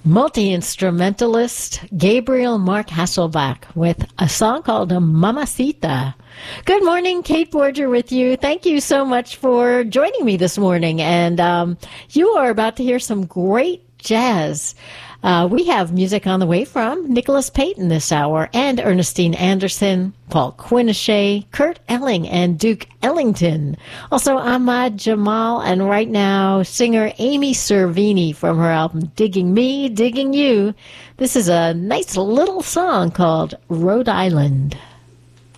multi-instrumentalist Gabriel Mark Hasselbach with a song called Mamacita. Good morning, Kate Borger with you. Thank you so much for joining me this morning. And you are about to hear some great jazz. We have music on the way from Nicholas Payton this hour, and Ernestine Anderson, Paul Quinichette, Kurt Elling, and Duke Ellington. Also, Ahmad Jamal, and right now, singer Amy Cervini from her album Digging Me, Digging You. This is a nice little song called Rhode Island.